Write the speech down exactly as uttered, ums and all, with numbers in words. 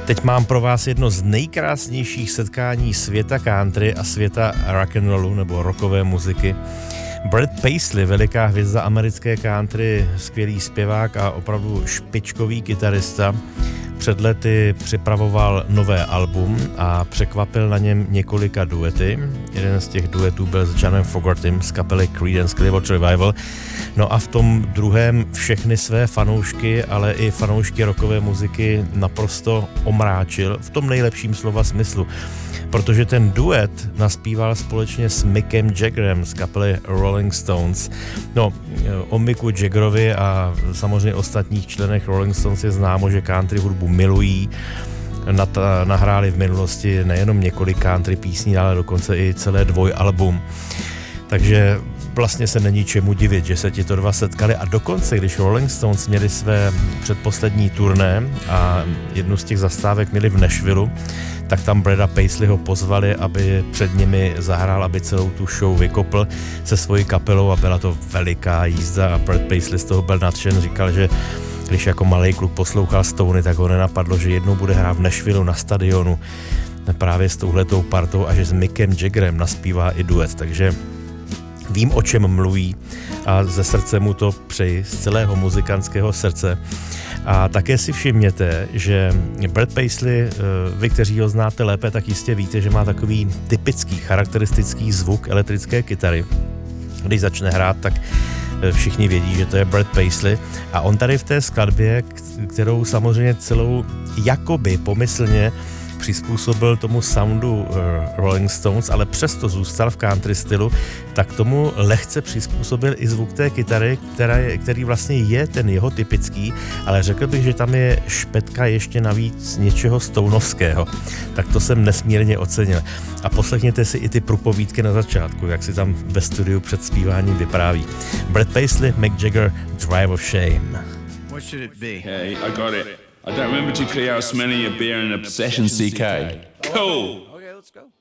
Teď mám pro vás jedno z nejkrásnějších setkání světa country a světa rock'n'rollu nebo rockové muziky. Brad Paisley, veliká hvězda americké country, skvělý zpěvák a opravdu špičkový kytarista, před lety připravoval nové album a překvapil na něm několika duety. Jeden z těch duetů byl s Johnem Fogertym z kapely Creedence Clearwater Revival. No a v tom druhém všechny své fanoušky, ale i fanoušky rockové muziky naprosto omráčil v tom nejlepším slova smyslu. Protože ten duet naspíval společně s Mickem Jaggerem z kapely Rolling Stones. No, o Micku Jaggerovi a samozřejmě ostatních členech Rolling Stones je známo, že country hudbu milují. Nat- nahráli v minulosti nejenom několik country písní, ale dokonce i celé dvojalbum. Takže vlastně se není čemu divit, že se tito dva setkali a dokonce, když Rolling Stones měli své předposlední turné a jednu z těch zastávek měli v Nashvillu, tak tam Brada Paisleyho pozvali, aby před nimi zahrál, aby celou tu show vykopl se svojí kapelou a byla to veliká jízda a Brad Paisley z toho byl nadšen, říkal, že když jako malý kluk poslouchal Stony, tak ho nenapadlo, že jednou bude hrát v Nashvillu na stadionu právě s touhletou partou a že s Mickem Jaggerem naspívá i duet, takže vím, o čem mluví a ze srdce mu to přeji, z celého muzikantského srdce. A také si všimněte, že Brad Paisley, vy, kteří ho znáte lépe, tak jistě víte, že má takový typický, charakteristický zvuk elektrické kytary. Když začne hrát, tak všichni vědí, že to je Brad Paisley. A on tady v té skladbě, kterou samozřejmě celou jakoby pomyslně přizpůsobil tomu soundu uh, Rolling Stones, ale přesto zůstal v country stylu, tak tomu lehce přizpůsobil i zvuk té kytary, která je, který vlastně je ten jeho typický, ale řekl bych, že tam je špetka ještě navíc něčeho stounovského. Tak to jsem nesmírně ocenil. A poslechněte si i ty průpovídky na začátku, jak si tam ve studiu před zpíváním vypráví. Brad Paisley, Mick Jagger, Drive of Shame. What should it be? Hey, I got it. I don't remember too clearly how smelling your beer and obsession, C K. Cool. Okay, let's go.